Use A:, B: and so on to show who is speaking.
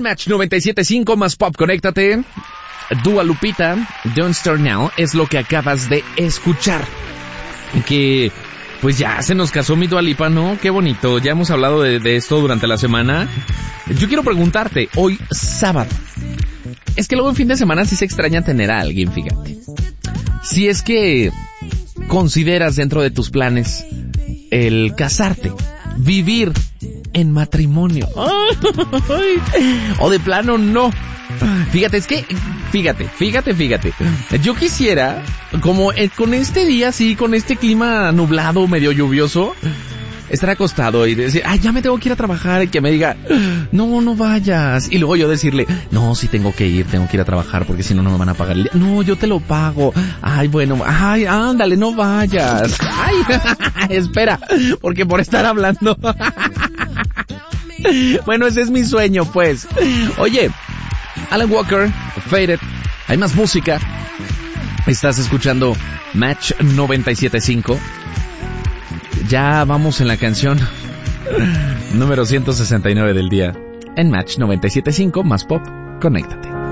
A: Match 97.5 más pop, conéctate. Dua Lupita, Don't Start Now, es lo que acabas de escuchar. Que, pues ya se nos casó mi Dua Lipa, ¿no? Qué bonito, ya hemos hablado de esto durante la semana. Yo quiero preguntarte, hoy sábado, es que luego en fin de semana sí se extraña tener a alguien, fíjate. Si es que consideras dentro de tus planes el casarte, vivir en matrimonio, o de plano no. Fíjate, es que, fíjate. Yo quisiera, como con este día así, con este clima nublado, medio lluvioso, estar acostado y decir, ay, ya me tengo que ir a trabajar, y que me diga, no vayas. Y luego yo decirle, no, sí tengo que ir a trabajar porque si no, no me van a pagar el día. No, yo te lo pago. Ay, bueno, ay, ándale, no vayas. Ay, espera, porque por estar hablando. Bueno, ese es mi sueño, pues. Oye, Alan Walker, Faded, hay más música. Estás escuchando Match 97.5. Ya vamos en la canción número 169 del día. En Match 97.5 más pop, conéctate.